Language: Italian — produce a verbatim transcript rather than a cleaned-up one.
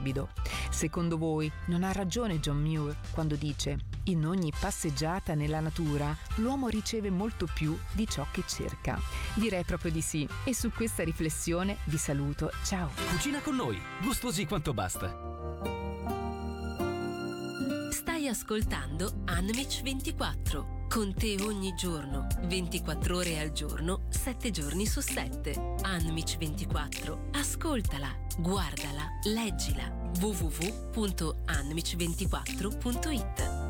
morbido. Secondo voi non ha ragione John Muir quando dice: in ogni passeggiata nella natura l'uomo riceve molto più di ciò che cerca? Direi proprio di sì, e su questa riflessione vi saluto. Ciao. Cucina con noi, gustosi quanto basta. Stai ascoltando Anmich ventiquattro, con te ogni giorno, ventiquattro ore al giorno, sette giorni su sette. Anmich ventiquattro, ascoltala, guardala, leggila. w w w punto anmich ventiquattro punto it